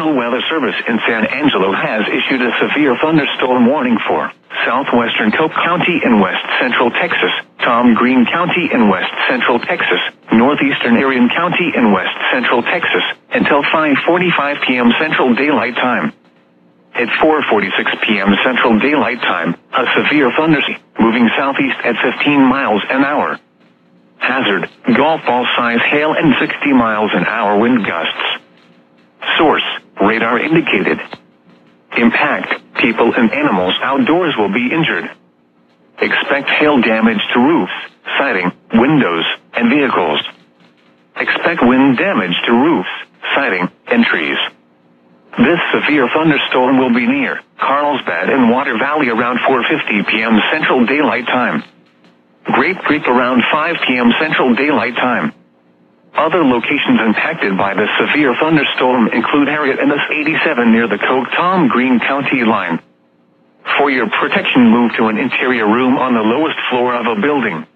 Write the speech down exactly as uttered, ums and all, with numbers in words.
National Weather Service in San Angelo has issued a severe thunderstorm warning for southwestern Cook County in west central Texas, Tom Green County in west central Texas, northeastern Arion County in west central Texas, until five forty-five p.m. Central Daylight Time. At four forty-six p.m. Central Daylight Time, a severe thunderstorm moving southeast at fifteen miles an hour. Hazard, golf ball size hail and sixty miles an hour wind gusts. Source, radar indicated. Impact, people and animals outdoors will be injured. Expect hail damage to roofs, siding, windows, and vehicles. Expect wind damage to roofs, siding, and trees. This severe thunderstorm will be near Carlsbad and Water Valley around four fifty p.m. Central Daylight Time. Grape Creek around five p.m. Central Daylight Time. Other locations impacted by the severe thunderstorm include Harriet and S eighty-seven near the Coke-Tom Green County line. For your protection, move to an interior room on the lowest floor of a building.